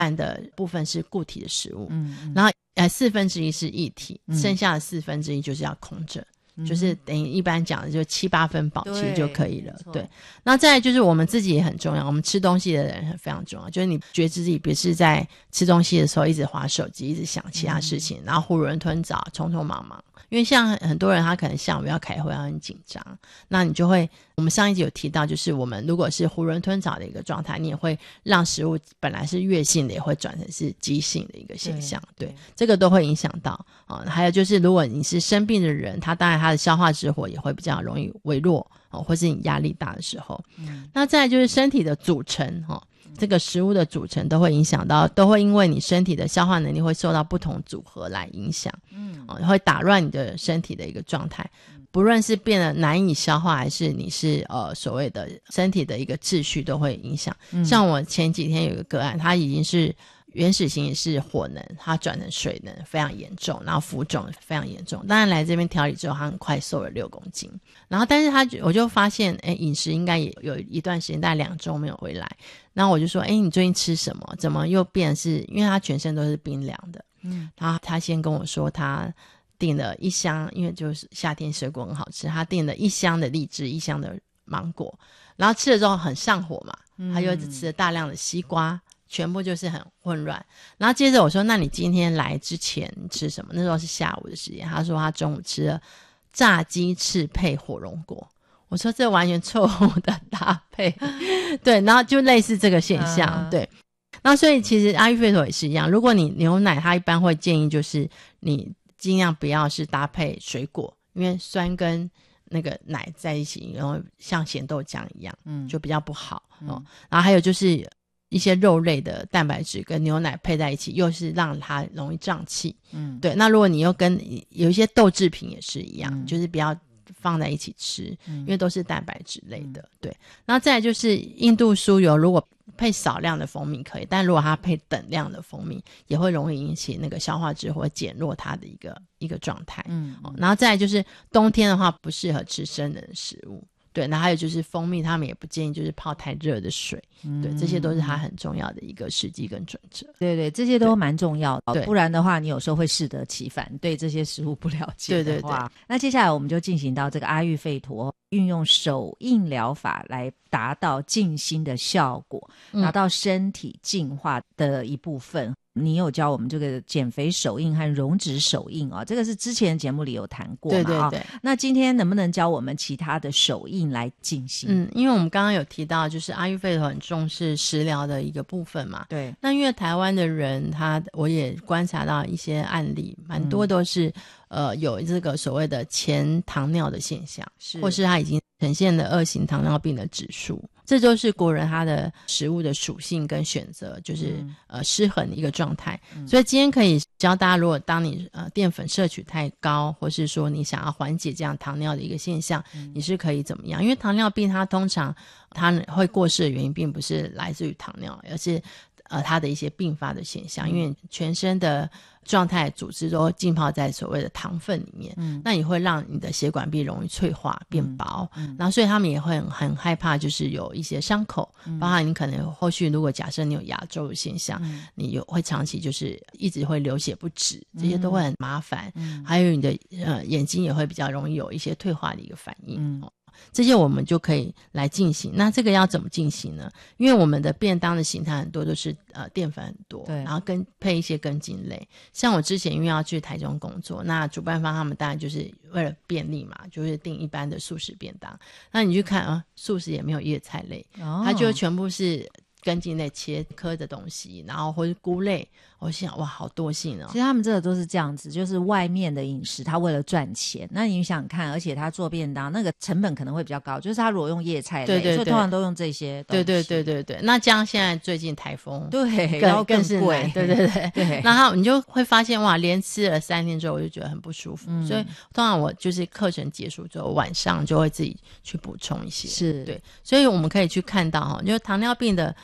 半的部分是固体的食物，然后1/4是液体，剩下的1/4就是要空着，就是等于一般讲的就7、8分饱其实就可以了。对，那再来就是我们自己也很重要，我们吃东西的人非常重要，就是你觉知自己不是在吃东西的时候一直滑手机，一直想其他事情，然后囫囵吞枣匆匆忙忙。因为像很多人他可能下午要开会，他很紧张，那你就会，我们上一集有提到，就是我们如果是囫囵吞枣的一个状态，你也会让食物本来是越性的也会转成是激性的一个现象。 对，这个都会影响到还有就是如果你是生病的人，他当然他的消化之火也会比较容易微弱或是你压力大的时候。那再来就是身体的组成这个食物的组成都会影响到，都会因为你身体的消化能力会受到不同组合来影响，会打乱你的身体的一个状态，不论是变得难以消化，还是你是所谓的身体的一个秩序都会影响。像我前几天有一个个案，他已经是原始型也是火能，它转成水能非常严重，然后浮肿非常严重，当然来这边调理之后他很快瘦了6公斤，然后但是我就发现饮食应该也有一段时间大概2周没有回来，然后我就说你最近吃什么，怎么又变是因为他全身都是冰凉的，然后他先跟我说他订了1箱，因为就是夏天水果很好吃，他订了1箱的荔枝，1箱的芒果，然后吃了之后很上火嘛，他又吃了大量的西瓜，全部就是很混乱。然后接着我说那你今天来之前吃什么，那时候是下午的时间，他说他中午吃了炸鸡翅配火龙果，我说这完全错误的搭配对，然后就类似这个现象对。那所以其实阿育吠陀也是一样，如果你牛奶他一般会建议就是你尽量不要是搭配水果，因为酸跟那个奶在一起然后像咸豆浆一样就比较不好然后还有就是一些肉类的蛋白质跟牛奶配在一起又是让它容易胀气对。那如果你又跟有一些豆制品也是一样就是不要放在一起吃因为都是蛋白质类的对。然后再来就是印度酥油，如果配少量的蜂蜜可以，但如果它配等量的蜂蜜也会容易引起那个消化之火，减弱它的一个状态然后再来就是冬天的话不适合吃生冷的食物对。那还有就是蜂蜜他们也不建议就是泡太热的水对，这些都是它很重要的一个时机跟准则。 对对，这些都蛮重要的不然的话你有时候会适得其反，对这些食物不了解的话。对对对。那接下来我们就进行到这个阿育吠陀运用手印疗法来达到静心的效果，达到身体净化的一部分你有教我们这个减肥手印和溶脂手印这个是之前节目里有谈过嘛对对对那今天能不能教我们其他的手印来进行因为我们刚刚有提到就是阿育吠陀很重视食疗的一个部分嘛对。 那因为台湾的人我也观察到一些案例蛮多都是有这个所谓的前糖尿的现象或是他已经呈现了2型糖尿病的指数，这就是国人他的食物的属性跟选择就是失衡的一个状态所以今天可以教大家，如果当你淀粉摄取太高，或是说你想要缓解这样糖尿的一个现象你是可以怎么样。因为糖尿病它通常它会过世的原因并不是来自于糖尿，而是它的一些并发的现象因为全身的状态组织都浸泡在所谓的糖分里面那也会让你的血管壁容易脆化变薄然后所以他们也会很害怕就是有一些伤口包含你可能后续如果假设你有牙周的现象你会长期就是一直会流血不止，这些都会很麻烦还有你的眼睛也会比较容易有一些退化的一个反应这些我们就可以来进行。那这个要怎么进行呢？因为我们的便当的形态很多都是淀粉很多然后配一些根茎类，像我之前因为要去台中工作，那主办方他们当然就是为了便利嘛就是订一般的素食便当，那你去看素食也没有叶菜类它就全部是根茎类切颗的东西，然后或是菇类，我想哇好多性其实他们这个都是这样子，就是外面的饮食他为了赚钱，那你想看而且他做便当那个成本可能会比较高，就是他如果用叶菜类对对对所以通常都用这些东西对对对对对。那这样现在最近台风对然后更贵对对对对然后你就会发现哇连吃了3天之后我就觉得很不舒服所以通常我就是课程结束之后晚上就会自己去补充一些是对。所以我们可以去看到就是糖尿病的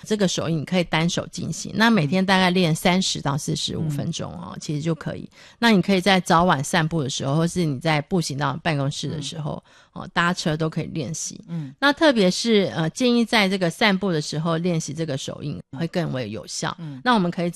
这个手印你可以单手进行，那每天大概练30到45分钟其实就可以。那你可以在早晚散步的时候，或是你在步行到办公室的时候搭车都可以练习。那特别是建议在这个散步的时候练习这个手印会更为有效。那我们可以